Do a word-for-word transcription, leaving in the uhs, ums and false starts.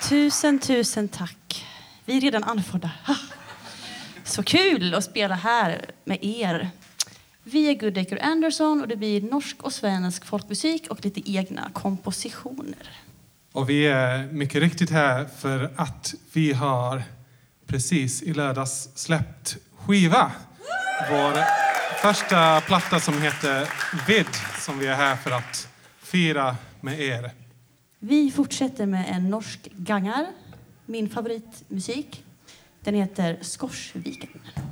Tusen, tusen tack. Vi är redan anförda. Så kul att spela här med er. Vi är Goodacre Anderson och det blir norsk och svensk folkmusik och lite egna kompositioner. Och vi är mycket riktigt här för att vi har precis i lördags släppt skiva. Vår första platta som heter Vid, som vi är här för att fira med er. Vi fortsätter med en norsk gangar, min favoritmusik. Den heter Skorsviken.